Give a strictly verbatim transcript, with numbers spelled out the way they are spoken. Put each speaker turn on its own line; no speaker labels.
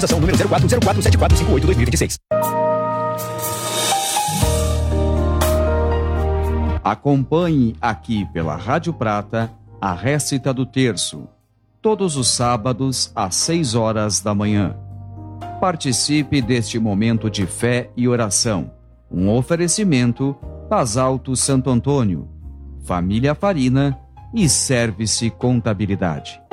Ação número zero quatro zero quatro sete quatro cinco oito dois mil e vinte e seis.
Acompanhe aqui pela Rádio Prata a récita do terço, todos os sábados às seis horas da manhã. Participe deste momento de fé e oração. Um oferecimento Paz Alto Santo Antônio, Família Farina e Service Contabilidade.